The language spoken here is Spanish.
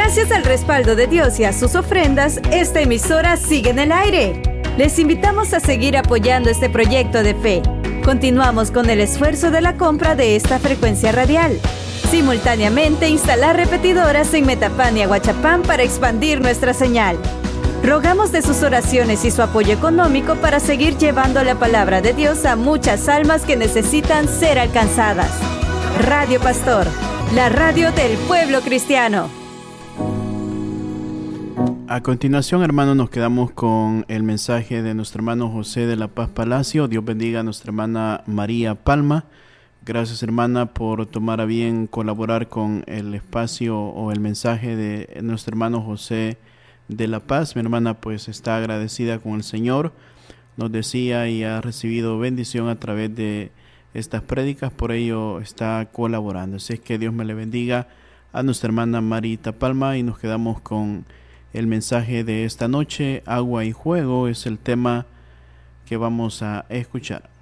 Gracias al respaldo de Dios y a sus ofrendas, esta emisora sigue en el aire. Les invitamos a seguir apoyando este proyecto de fe. Continuamos con el esfuerzo de la compra de esta frecuencia radial. Simultáneamente, instalar repetidoras en Metapán y Aguachapán para expandir nuestra señal. Rogamos de sus oraciones y su apoyo económico para seguir llevando la palabra de Dios a muchas almas que necesitan ser alcanzadas. Radio Pastor, la radio del pueblo cristiano. A continuación, hermanos, nos quedamos con el mensaje de nuestro hermano José de la Paz Palacio. Dios bendiga a nuestra hermana María Palma. Gracias, hermana, por tomar a bien colaborar con el espacio o el mensaje de nuestro hermano José de la Paz. Mi hermana pues está agradecida con el Señor. Nos decía y ha recibido bendición a través de estas prédicas, por ello está colaborando. Así es que Dios me le bendiga a nuestra hermana Marita Palma y nos quedamos con el mensaje de esta noche. Agua y fuego es el tema que vamos a escuchar.